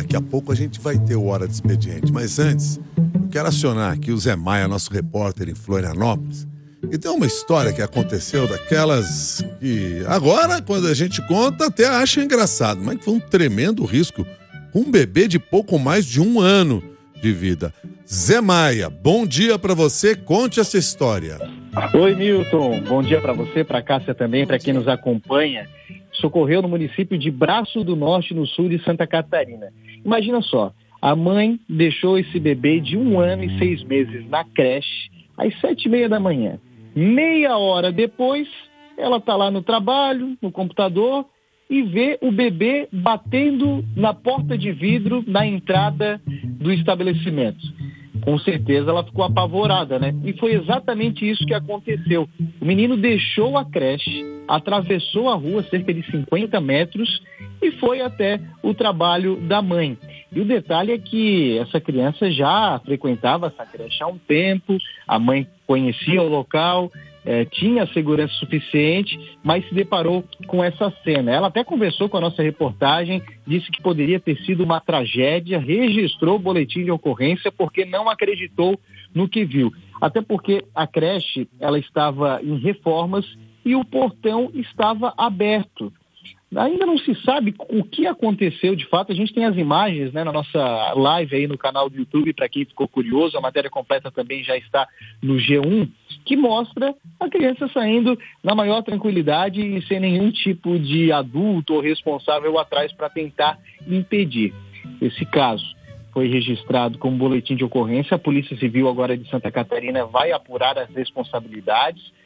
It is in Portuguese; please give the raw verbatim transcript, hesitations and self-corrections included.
Daqui a pouco a gente vai ter o Hora de Expediente. Mas antes, eu quero acionar aqui o Zé Maia, nosso repórter em Florianópolis. E tem uma história que aconteceu daquelas que agora, quando a gente conta, até acha engraçado. Mas foi um tremendo risco. Um bebê de pouco mais de um ano de vida. Zé Maia, bom dia pra você. Conte essa história. Oi, Milton. Bom dia pra você, pra Cássia também, pra quem nos acompanha. Socorreu no município de Braço do Norte, no sul de Santa Catarina. Imagina só, a mãe deixou esse bebê de um ano e seis meses na creche às sete e meia da manhã. Meia hora depois, ela está lá no trabalho, no computador, e vê o bebê batendo na porta de vidro na entrada do estabelecimento. Com certeza ela ficou apavorada, né? E foi exatamente isso que aconteceu. O menino deixou a creche, atravessou a rua cerca de cinquenta metros e foi até o trabalho da mãe. E o detalhe é que essa criança já frequentava essa creche há um tempo, a mãe conhecia o local, eh, tinha segurança suficiente, mas se deparou com essa cena. Ela até conversou com a nossa reportagem, disse que poderia ter sido uma tragédia, registrou o boletim de ocorrência porque não acreditou no que viu. Até porque a creche ela estava em reformas e o portão estava aberto. Ainda não se sabe o que aconteceu de fato. A gente tem as imagens, né, na nossa live aí no canal do YouTube, para quem ficou curioso. A matéria completa também já está no G um, que mostra a criança saindo na maior tranquilidade e sem nenhum tipo de adulto ou responsável atrás para tentar impedir. Esse caso foi registrado como boletim de ocorrência. A Polícia Civil agora de Santa Catarina vai apurar as responsabilidades.